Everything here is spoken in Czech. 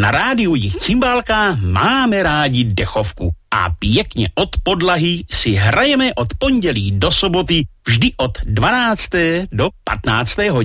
Na rádiu Jich Cymbálka máme rádi dechovku a pěkně od podlahy si hrajeme od pondělí do soboty vždy od 12. do 15. hodiny.